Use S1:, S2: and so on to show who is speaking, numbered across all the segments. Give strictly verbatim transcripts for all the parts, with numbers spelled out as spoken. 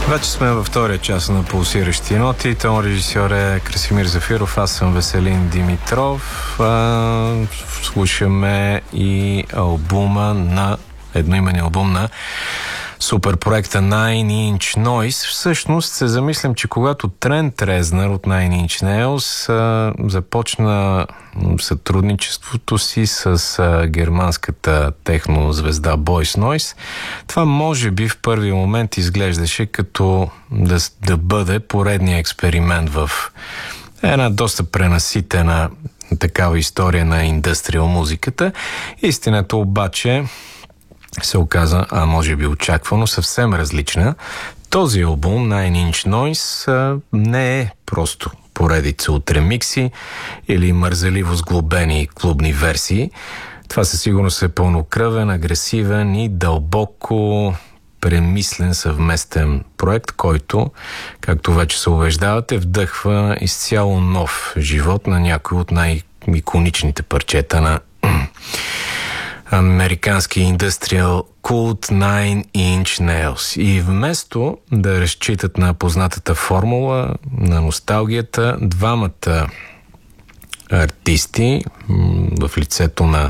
S1: Вече сме във втория час на Пулсиращи ноти. Тон режисьор е Красимир Зафиров, аз съм Веселин Димитров. А, слушаме и албума на едноименен албум на супер проекта Nine Inch Noise. Всъщност се замислям, че когато Трент Резнър от Nine Inch Nails а, започна сътрудничеството си с а, германската технозвезда Boys Noise, това може би в първи момент изглеждаше като да, да бъде поредния експеримент в една доста пренаситена такава история на индустриал музиката. Истината обаче се оказа, а може би очаквано, съвсем различна. Този албум, Nine Inch Noise, не е просто поредица от ремикси или мързеливо сглобени клубни версии. Това със сигурност е пълнокръвен, агресивен и дълбоко премислен съвместен проект, който, както вече се убеждавате, вдъхва изцяло нов живот на някои от най-иконичните парчета на американски индустриал култ Nine Inch Nails. И вместо да разчитат на познатата формула, на носталгията, двамата артисти в лицето на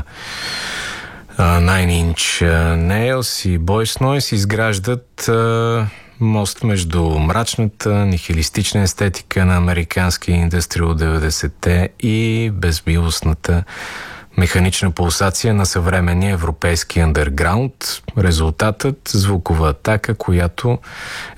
S1: Nine Inch Nails и Boys Noise изграждат мост между мрачната, нихилистична естетика на американски индустриал деветдесетте и безмилостната механична пулсация на съвременния европейски андерграунд. Резултатът — звукова атака, която